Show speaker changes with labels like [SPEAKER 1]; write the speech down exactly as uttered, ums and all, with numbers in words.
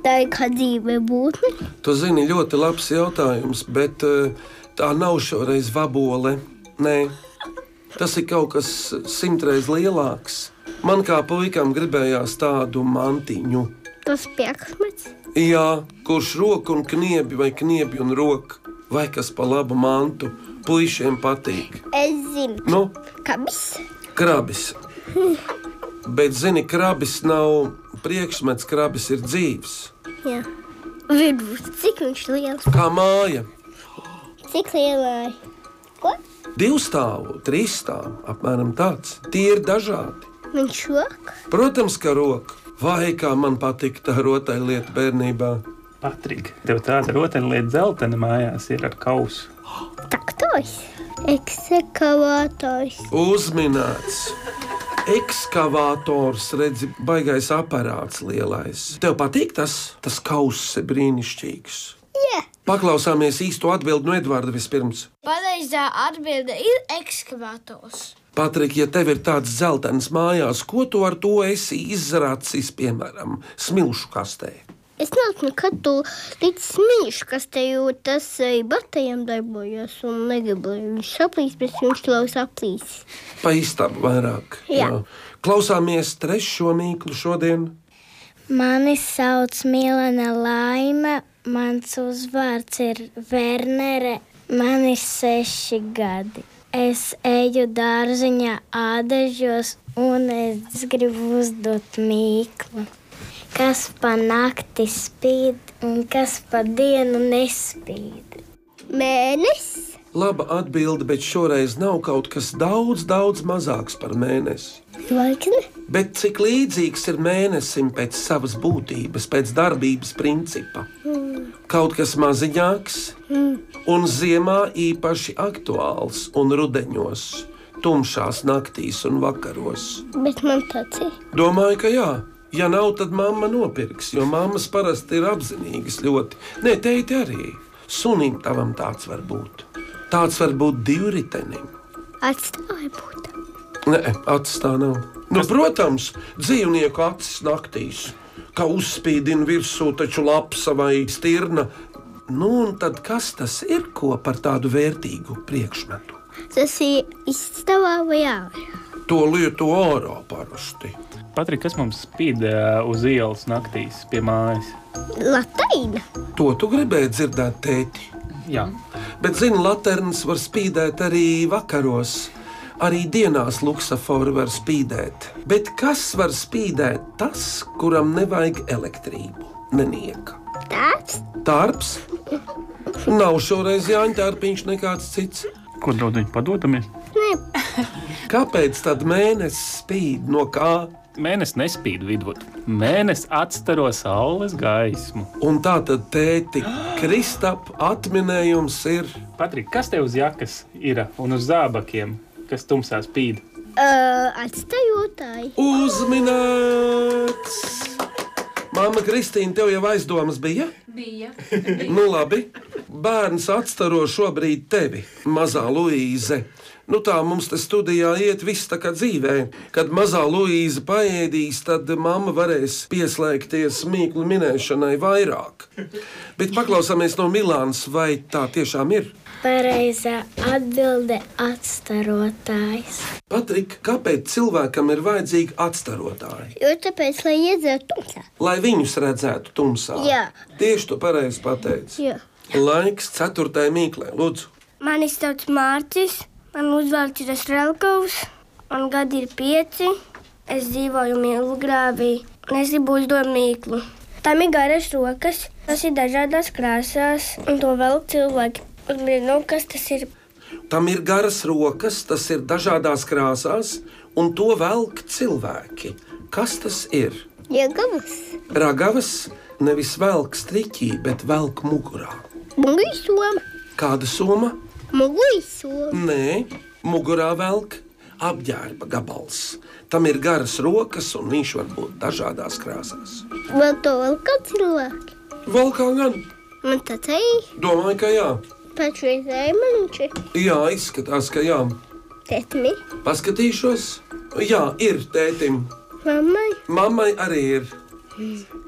[SPEAKER 1] Tā ir kā dzīve būtne.
[SPEAKER 2] Tu zini, ļoti labs jautājums, bet tā nav šoreiz vabole. Nē, tas ir kaut kas simtreiz lielāks. Man kā puikam gribējās tādu mantiņu.
[SPEAKER 1] Tas pieksmets?
[SPEAKER 2] Jā, kurš roku un kniebi vai kniebi un roku. Vai kas pa labu mantu puišiem patīk.
[SPEAKER 1] Es zinu.
[SPEAKER 2] Nu?
[SPEAKER 1] Krabis.
[SPEAKER 2] Krabis. Bet, zini, krabis nav priekšmets, krabis ir dzīvs.
[SPEAKER 1] Jā. Vidus, cik viņš liels?
[SPEAKER 2] Kā māja.
[SPEAKER 1] Cik lielai? Ko?
[SPEAKER 2] Divstāvu, trīsstāvu, apmēram tāds. Tie ir dažādi.
[SPEAKER 1] Viņš rok?
[SPEAKER 2] Protams, ka rok. Vai kā man patika tā rotaļlieta bērnībā.
[SPEAKER 3] Patrik, tev tāda rotaļlieta dzeltena mājās ir ar kausu.
[SPEAKER 1] Traktoris. Ekskavators.
[SPEAKER 2] Uzminēts. Ekskavators, redzi, baigais aparāts lielais. Tev patīk tas? Tas kauss ir brīnišķīgs.
[SPEAKER 1] Jā.
[SPEAKER 2] Paklausāmies īsto atbildi no Edvarda vispirms.
[SPEAKER 4] Pareizā atbilde ir ekskavators.
[SPEAKER 2] Patrik, ja tev ir tāds dzeltens mājās, ko tu ar to esi izracis, piemēram, smilšu kastē?
[SPEAKER 1] Es nezinu, kad tu līdz smilšu kastē, jo tas batajam darbojas un negribu, lai viņš saplīs, bet viņš jau saplīs.
[SPEAKER 2] Pa istabu vairāk.
[SPEAKER 1] Jā.
[SPEAKER 2] Jā. Klausāmies trešo mīklu šodien.
[SPEAKER 5] Mani sauc Milena Laime, mans uzvārds ir Vernere, man ir seši gadi. Es eju dārziņā ādažos un es gribu uzdot mīklu. Kas pa nakti spīd un kas pa dienu nespīd?
[SPEAKER 1] Mēnesis?
[SPEAKER 2] Laba atbilde, bet šoreiz nav kaut kas daudz, daudz mazāks par mēnesi.
[SPEAKER 1] Zvaigzne?
[SPEAKER 2] Bet cik līdzīgs ir mēnesim pēc savas būtības, pēc darbības principa?
[SPEAKER 1] Mm.
[SPEAKER 2] Kaut kas maziņāks
[SPEAKER 1] Mm.
[SPEAKER 2] un ziemā īpaši aktuāls un rudeņos, tumšās naktīs un vakaros.
[SPEAKER 1] Bet man tāds ir.
[SPEAKER 2] Domāju, ka jā. Ja nav, tad mamma nopirks, jo mammas parasti ir apzinīgas ļoti. Nē, teiti arī. Sunim tavam tāds var būt. Tāds var būt divritenim.
[SPEAKER 1] Atstāja būt.
[SPEAKER 2] Nē, acis tā nav. Nu, protams, dzīvnieku acis naktīs, kā uzspīdina virsū taču lapsa vai stirna. Nu, un tad kas tas ir, ko par tādu vērtīgu priekšmetu?
[SPEAKER 1] Tas ir istabā vai ārā?
[SPEAKER 2] To lieto ārā parasti.
[SPEAKER 3] Patrik, kas mums spīd uz ielas naktīs pie mājas?
[SPEAKER 1] Lateina.
[SPEAKER 2] To tu gribēji dzirdēt, tēti?
[SPEAKER 3] Jā.
[SPEAKER 2] Bet, zini, laternas var spīdēt arī vakaros. Arī dienās luksafori var spīdēt. Bet kas var spīdēt tas, kuram nevajag elektrību? Nenieka.
[SPEAKER 1] Tāds?
[SPEAKER 2] Tārps? Nav šoreiz Jāņa tārpiņš nekāds cits.
[SPEAKER 3] Ko daudz viņi padodamies?
[SPEAKER 1] Nē.
[SPEAKER 2] Kāpēc tad mēnesis spīd no kā?
[SPEAKER 3] Mēnesis nespīd vidvot. Mēnesis atstaro saules gaismu.
[SPEAKER 2] Un tā tad, tēti, Kristap atminējums ir...
[SPEAKER 3] Patrik, kas tev uz jakas ir un uz zābakiem, kas tumsā spīd?
[SPEAKER 1] Uh, atstajotāji.
[SPEAKER 2] Uzminēts! Māma Kristīna, tev jau aizdomas bija?
[SPEAKER 6] Bija.
[SPEAKER 2] Nu labi, bērns atstaro šobrīd tevi, mazā Luīze. Nu tā mums te studijā iet viss tā kā dzīvē. Kad mazā Luīze paēdīs, tad mamma varēs pieslēgties mīklu minēšanai vairāk. Bet paklausāmies no Milānas, vai tā tiešām ir?
[SPEAKER 5] Pareizā atbilde atstarotājs.
[SPEAKER 2] Patrik, kāpēc cilvēkam ir vajadzīgi atstarotāji?
[SPEAKER 1] Jo tāpēc, lai iedzētu tumsā.
[SPEAKER 2] Lai viņus redzētu tumsā.
[SPEAKER 1] Jā.
[SPEAKER 2] Tieši tu pareizi pateici.
[SPEAKER 1] Jā.
[SPEAKER 2] Laiks ceturtajai mīklē, lūdzu.
[SPEAKER 4] Mani sauc Mārcis. Man uzvārds ir Strelkovs, man gadi ir pieci, es dzīvoju Milgrāvī un es gribu uzdot mīklu. Tam ir garas rokas, tas ir dažādās krāsās un to velk cilvēki. Nu, kas tas ir?
[SPEAKER 2] Tam ir garas rokas, tas ir dažādās krāsās un to velk cilvēki. Kas tas ir?
[SPEAKER 1] Ragavas.
[SPEAKER 2] Ragavas nevis velk striķī, bet velk mugurā.
[SPEAKER 1] Muguļu soma.
[SPEAKER 2] Kāda soma?
[SPEAKER 1] Muguļu soma.
[SPEAKER 2] Nē, mugurā velk apģērba gabals. Tam ir garas rokas, un viņš var būt dažādās krāsās.
[SPEAKER 1] Vēl to vēl kā cilvēki?
[SPEAKER 2] Vēl kā gan?
[SPEAKER 1] Man tāds arī.
[SPEAKER 2] Domāju, ka jā.
[SPEAKER 1] Pašreizēji manči.
[SPEAKER 2] Jā, izskatās, ka jā.
[SPEAKER 1] Tētim ir.
[SPEAKER 2] Paskatīšos. Jā, ir tētim.
[SPEAKER 1] Mammai.
[SPEAKER 2] Mammai arī ir.